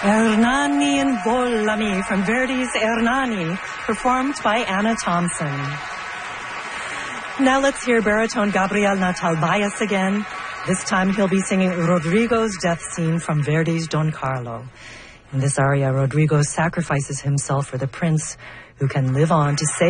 Ernani and Volami from Verdi's Ernani, performed by Anna Thompson. Now let's hear baritone Gabriel Natal-Bayas again. This time he'll be singing Rodrigo's death scene from Verdi's Don Carlo. In this aria, Rodrigo sacrifices himself for the prince who can live on to save